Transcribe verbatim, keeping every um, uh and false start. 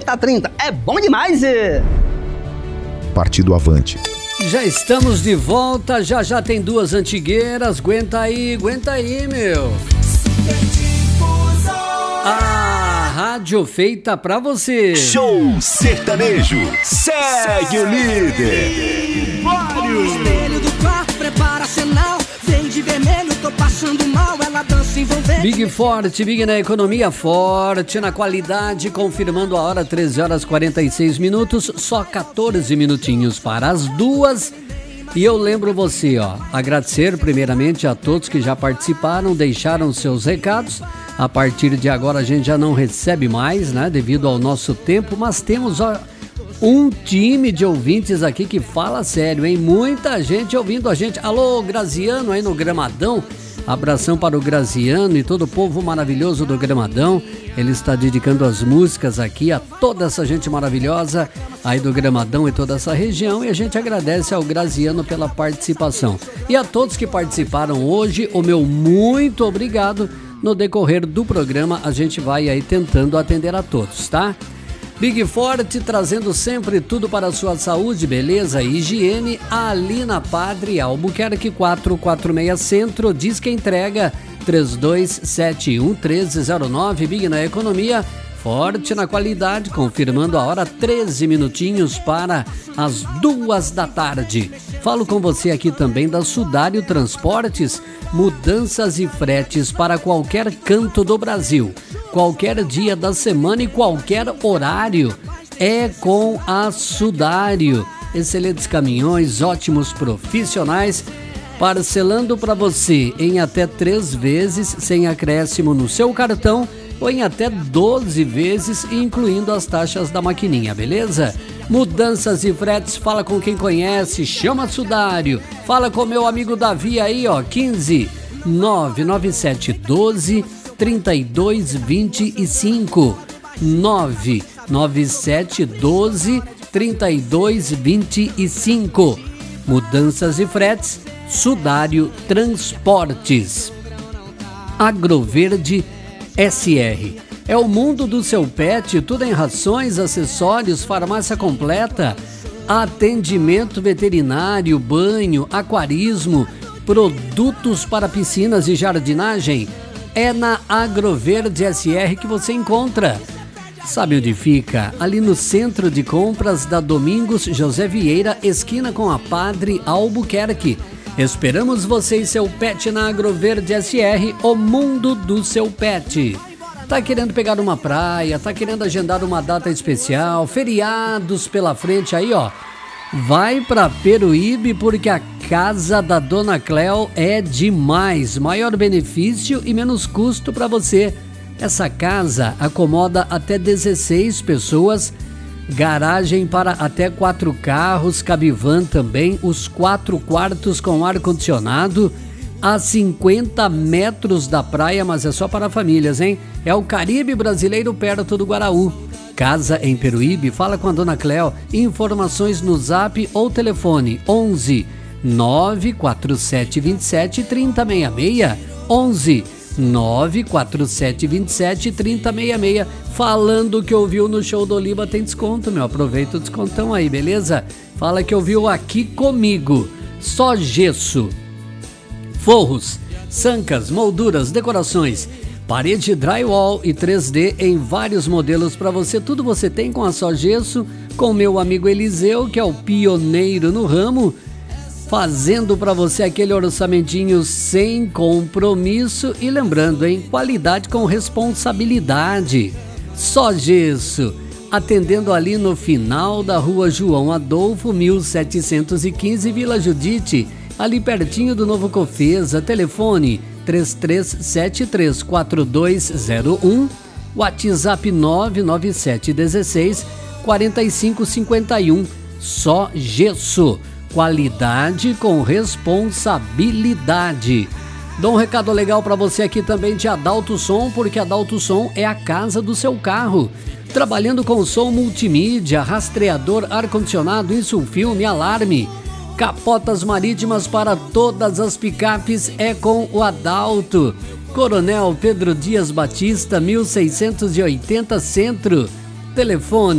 quarenta trinta. É bom demais! E... Partido Avante. Já estamos de volta, já já tem duas antigueiras, aguenta aí, aguenta aí, meu. A rádio feita pra você. Show sertanejo, segue o líder. Vários. Espelho do quarto, prepara sinal. Vem de vermelho, tô passando mal. Ela dança envolvente. Big Forte, Big na economia, forte na qualidade, confirmando a hora, treze horas e quarenta e seis minutos, só quatorze minutinhos para as duas. E eu lembro você, ó, agradecer primeiramente a todos que já participaram, deixaram seus recados. A partir de agora a gente já não recebe mais, né, devido ao nosso tempo, mas temos, ó, um time de ouvintes aqui que fala sério, hein? Muita gente ouvindo a gente. Alô, Graziano aí no Gramadão. Abração para o Graziano e todo o povo maravilhoso do Gramadão. Ele está dedicando as músicas aqui a toda essa gente maravilhosa aí do Gramadão e toda essa região. E a gente agradece ao Graziano pela participação. E a todos que participaram hoje, o meu muito obrigado. No decorrer do programa, a gente vai aí tentando atender a todos, tá? Big Forte trazendo sempre tudo para a sua saúde, beleza e higiene, ali na Padre Albuquerque quatrocentos e quarenta e seis Centro, diz que entrega três dois sete um três zero nove. Big na economia, forte na qualidade, confirmando a hora, treze minutinhos para as duas da tarde. Falo com você aqui também da Sudário Transportes, mudanças e fretes para qualquer canto do Brasil. Qualquer dia da semana e qualquer horário é com a Sudário. Excelentes caminhões, ótimos profissionais, parcelando para você em até três vezes sem acréscimo no seu cartão ou em até doze vezes, incluindo as taxas da maquininha, beleza? Mudanças e fretes, fala com quem conhece, chama Sudário. Fala com meu amigo Davi aí, ó, quinze nove nove sete doze trinta e dois vinte e cinco, nove nove sete doze trinta e dois vinte e cinco. Mudanças e fretes, Sudário Transportes. Agroverde S R. É o mundo do seu pet, tudo em rações, acessórios, farmácia completa, atendimento veterinário, banho, aquarismo, produtos para piscinas e jardinagem. É na Agroverde S R que você encontra. Sabe onde fica? Ali no centro de compras da Domingos José Vieira, esquina com a Padre Albuquerque. Esperamos você e seu pet na Agroverde S R, o mundo do seu pet. Tá querendo pegar uma praia, tá querendo agendar uma data especial, feriados pela frente aí, ó. Vai pra Peruíbe porque a casa da Dona Cléo é demais. Maior benefício e menos custo para você. Essa casa acomoda até dezesseis pessoas, garagem para até quatro carros, cabe van também, os quatro quartos com ar-condicionado, a cinquenta metros da praia, mas é só para famílias, hein? É o Caribe brasileiro perto do Guaraú. Casa em Peruíbe, fala com a Dona Cléo. Informações no zap ou telefone onze nove quatro sete dois sete três zero seis seis, onze nove quatro sete dois sete três zero seis seis. Falando que ouviu no show do Oliva tem desconto, meu. Aproveita o descontão aí, beleza? Fala que ouviu aqui comigo. Só gesso, forros, sancas, molduras, decorações, parede drywall e três D em vários modelos para você. Tudo você tem com a Só Gesso, com meu amigo Eliseu, que é o pioneiro no ramo, fazendo para você aquele orçamentinho sem compromisso. E lembrando, hein, qualidade com responsabilidade. Só Gesso, atendendo ali no final da rua João Adolfo, mil setecentos e quinze, Vila Judite, ali pertinho do Novo Cofesa. Telefone três três sete três quatro dois zero um, WhatsApp nove nove sete um seis quatro cinco cinco um. Só Gesso, qualidade com responsabilidade. Dou um recado legal para você aqui também de Adalto Som, porque Adalto Som é a casa do seu carro. Trabalhando com som multimídia, rastreador, ar-condicionado, insulfilme, alarme, capotas marítimas para todas as picapes é com o Adalto. Coronel Pedro Dias Batista, mil seiscentos e oitenta Centro. Telefone